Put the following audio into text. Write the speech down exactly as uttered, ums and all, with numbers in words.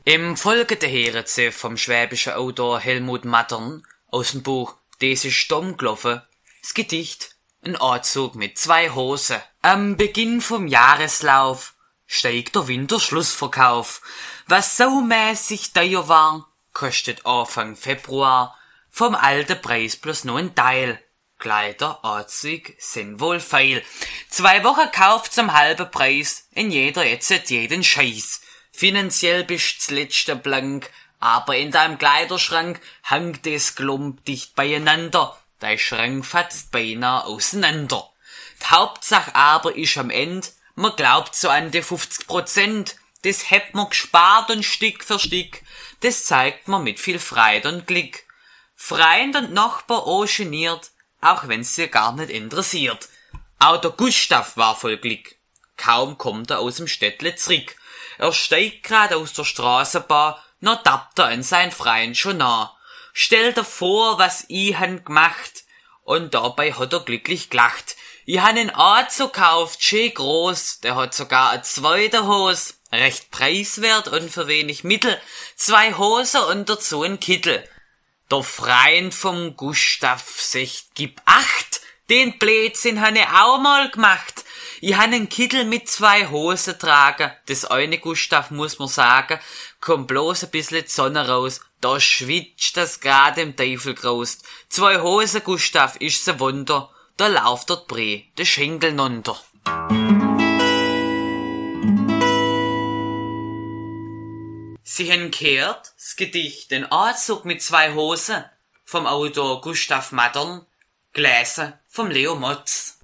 Im Folgende hören Sie vom schwäbischen Autor Helmut Mattern aus dem Buch Des ist dumm gelaufen das Gedicht Ein Anzug mit zwei Hosen. Am Beginn vom Jahreslauf steigt der Winterschlussverkauf. Was saumäßig teuer war, kostet Anfang Februar vom alten Preis bloß nur ein Teil. Kleider, Anzug sind wohl feil. Zwei Wochen Kauf zum halben Preis, in jeder jetzt jeden Scheiß. Finanziell bist du letzte blank, aber in deinem Kleiderschrank hangt es Klump dicht beieinander. Dein Schrank fatzt beinahe auseinander. Die Hauptsache aber ist am Ende, man glaubt so an die fünfzig Prozent. Das hat man gespart und Stück für Stück. Das zeigt man mit viel Freude und Glück. Freund und Nachbar auch geniert, auch wenn's sie gar nicht interessiert. Auch der Gustav war voll Glück. Kaum kommt er aus dem Städtle zurück. Er steigt grad aus der Straßenbahn, noch tappt er an sein Freund schon nah. Stell dir vor, was ich han gemacht, und dabei hat er glücklich gelacht. Ich han einen Anzug gekauft, schön groß, der hat sogar eine zweite Hose, recht preiswert und für wenig Mittel, zwei Hosen und dazu ein Kittel. Der Freund vom Gustav sagt, gib acht, den Blödsinn han ich auch mal gemacht. Ich han einen Kittel mit zwei Hosen tragen. Das eine Gustav, muss man sagen, kommt bloß ein bisschen die Sonne raus. Da schwitzt das grad im Teufel groß. Zwei Hosen, Gustav, ist so Wunder. Da lauft der Bree, der Schenkel nunter. Sie haben gehört, das Gedicht Ein Anzug mit zwei Hosen vom Autor Gustav Mattern, gelesen vom Leo Motz.